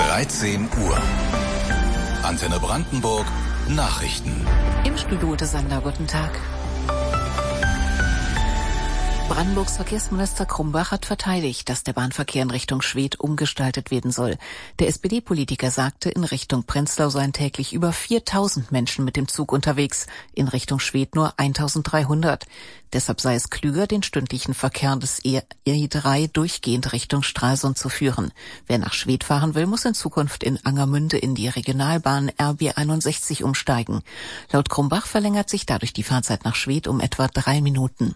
13 Uhr. Antenne Brandenburg, Nachrichten. Im Studio des Sander, guten Tag. Brandenburgs Verkehrsminister Krumbach hat verteidigt, dass der Bahnverkehr in Richtung Schwedt umgestaltet werden soll. Der SPD-Politiker sagte, in Richtung Prenzlau seien täglich über 4.000 Menschen mit dem Zug unterwegs, in Richtung Schwedt nur 1.300. Deshalb sei es klüger, den stündlichen Verkehr des E3 durchgehend Richtung Stralsund zu führen. Wer nach Schwedt fahren will, muss in Zukunft in Angermünde in die Regionalbahn RB 61 umsteigen. Laut Krumbach verlängert sich dadurch die Fahrzeit nach Schwedt um etwa 3 Minuten.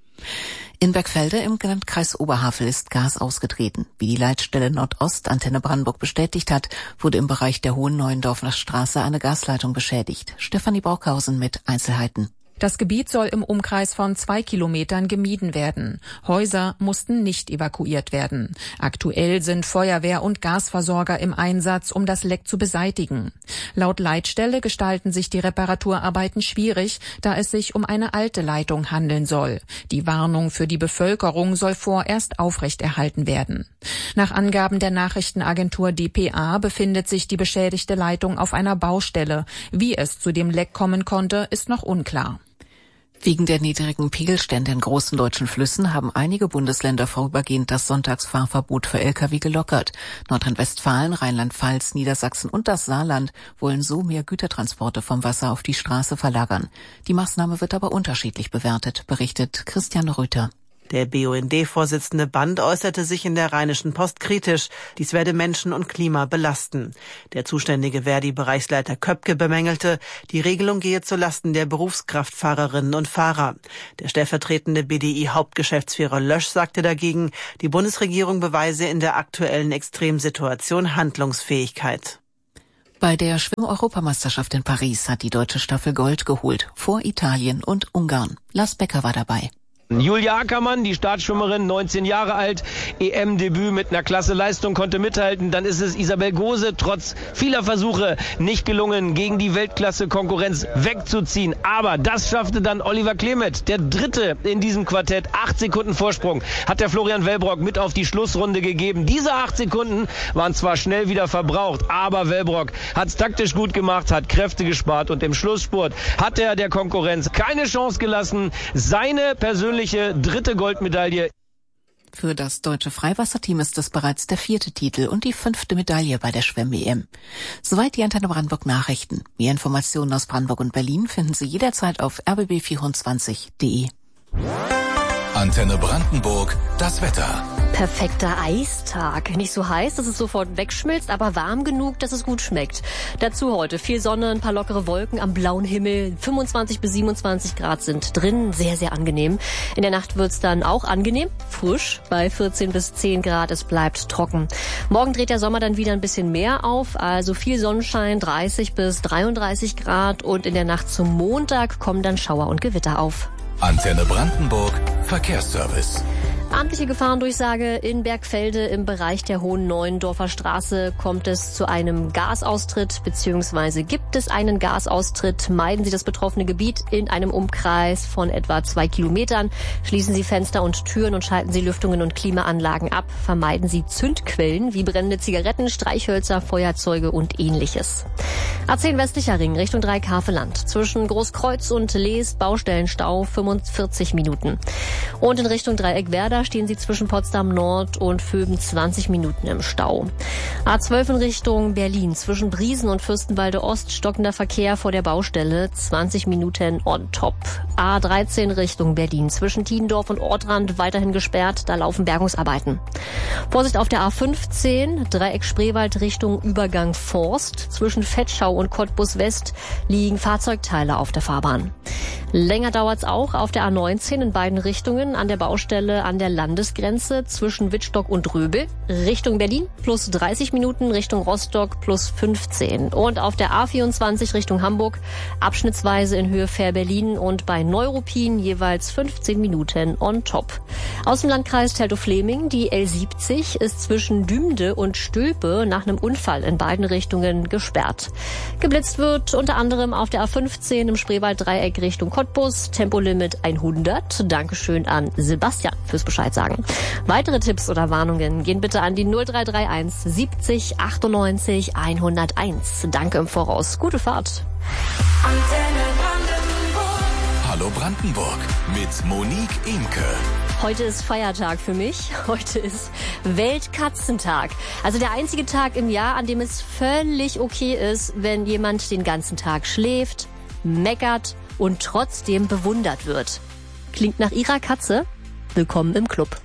In Bergfelde im Landkreis Oberhavel ist Gas ausgetreten. Wie die Leitstelle Nordost Antenne Brandenburg bestätigt hat, wurde im Bereich der Hohen Neuendorfer Straße eine Gasleitung beschädigt. Stefanie Braukhausen mit Einzelheiten. Das Gebiet soll im Umkreis von 2 Kilometern gemieden werden. Häuser mussten nicht evakuiert werden. Aktuell sind Feuerwehr und Gasversorger im Einsatz, um das Leck zu beseitigen. Laut Leitstelle gestalten sich die Reparaturarbeiten schwierig, da es sich um eine alte Leitung handeln soll. Die Warnung für die Bevölkerung soll vorerst aufrechterhalten werden. Nach Angaben der Nachrichtenagentur dpa befindet sich die beschädigte Leitung auf einer Baustelle. Wie es zu dem Leck kommen konnte, ist noch unklar. Wegen der niedrigen Pegelstände in großen deutschen Flüssen haben einige Bundesländer vorübergehend das Sonntagsfahrverbot für Lkw gelockert. Nordrhein-Westfalen, Rheinland-Pfalz, Niedersachsen und das Saarland wollen so mehr Gütertransporte vom Wasser auf die Straße verlagern. Die Maßnahme wird aber unterschiedlich bewertet, berichtet Christian Rüther. Der BUND-Vorsitzende Band äußerte sich in der Rheinischen Post kritisch. Dies werde Menschen und Klima belasten. Der zuständige Verdi-Bereichsleiter Köpke bemängelte, die Regelung gehe zulasten der Berufskraftfahrerinnen und Fahrer. Der stellvertretende BDI-Hauptgeschäftsführer Lösch sagte dagegen, die Bundesregierung beweise in der aktuellen Extremsituation Handlungsfähigkeit. Bei der Schwimm-Europameisterschaft in Paris hat die deutsche Staffel Gold geholt, vor Italien und Ungarn. Lars Becker war dabei. Julia Ackermann, die Startschwimmerin, 19 Jahre alt, EM-Debüt mit einer klasse Leistung, konnte mithalten. Dann ist es Isabel Gose, trotz vieler Versuche nicht gelungen, gegen die Weltklasse-Konkurrenz wegzuziehen. Aber das schaffte dann Oliver Klemet, der Dritte in diesem Quartett. 8 Sekunden Vorsprung hat der Florian Wellbrock mit auf die Schlussrunde gegeben. Diese 8 Sekunden waren zwar schnell wieder verbraucht, aber Wellbrock hat es taktisch gut gemacht, hat Kräfte gespart und im Schlussspurt hat er der Konkurrenz keine Chance gelassen. Seine persönliche dritte Goldmedaille. Für das deutsche Freiwasserteam ist es bereits der 4. Titel und die 5. Medaille bei der Schwemm-EM. Soweit die Antenne Brandenburg Nachrichten. Mehr Informationen aus Brandenburg und Berlin finden Sie jederzeit auf rbb24.de. Antenne Brandenburg, das Wetter. Perfekter Eistag. Nicht so heiß, dass es sofort wegschmilzt, aber warm genug, dass es gut schmeckt. Dazu heute viel Sonne, ein paar lockere Wolken am blauen Himmel. 25 bis 27 Grad sind drin. Sehr, sehr angenehm. In der Nacht wird's dann auch angenehm. Frisch bei 14 bis 10 Grad. Es bleibt trocken. Morgen dreht der Sommer dann wieder ein bisschen mehr auf. Also viel Sonnenschein, 30 bis 33 Grad. Und in der Nacht zum Montag kommen dann Schauer und Gewitter auf. Antenne Brandenburg, Verkehrsservice. Amtliche Gefahrendurchsage in Bergfelde im Bereich der Hohen Neuendorfer Straße kommt es zu einem Gasaustritt bzw. gibt es einen Gasaustritt. Meiden Sie das betroffene Gebiet in einem Umkreis von etwa 2 Kilometern. Schließen Sie Fenster und Türen und schalten Sie Lüftungen und Klimaanlagen ab. Vermeiden Sie Zündquellen wie brennende Zigaretten, Streichhölzer, Feuerzeuge und ähnliches. A10 westlicher Ring Richtung Dreieck-Havelland. Zwischen Großkreuz und Lees Baustellenstau 45 Minuten. Und in Richtung Dreieck-Werder stehen Sie zwischen Potsdam Nord und Vöben 20 Minuten im Stau. A12 in Richtung Berlin. Zwischen Briesen und Fürstenwalde Ost stockender Verkehr vor der Baustelle. 20 Minuten on top. A13 Richtung Berlin. Zwischen Tiendorf und Ortrand weiterhin gesperrt. Da laufen Bergungsarbeiten. Vorsicht auf der A15. Dreieck Spreewald Richtung Übergang Forst. Zwischen Vetschau und Cottbus West liegen Fahrzeugteile auf der Fahrbahn. Länger dauert's auch auf der A19 in beiden Richtungen an der Baustelle an der Landesgrenze zwischen Wittstock und Röbel. Richtung Berlin plus 30 Minuten, Richtung Rostock plus 15. Und auf der A24 Richtung Hamburg abschnittsweise in Höhe Fähr-Berlin und bei Neuruppin, jeweils 15 Minuten on top. Aus dem Landkreis Teltow-Fleming, die L70 ist zwischen Dümde und Stülpe nach einem Unfall in beiden Richtungen gesperrt. Geblitzt wird unter anderem auf der A15 im Spreewald-Dreieck Richtung Cottbus, Tempolimit 100. Dankeschön an Sebastian fürs Bescheid sagen. Weitere Tipps oder Warnungen gehen bitte an die 0331 70 98 101. Danke im Voraus. Gute Fahrt. Hallo Brandenburg mit Monique Imke. Heute ist Feiertag für mich. Heute ist Weltkatzentag. Also der einzige Tag im Jahr, an dem es völlig okay ist, wenn jemand den ganzen Tag schläft, meckert und trotzdem bewundert wird. Klingt nach Ihrer Katze? Willkommen im Club.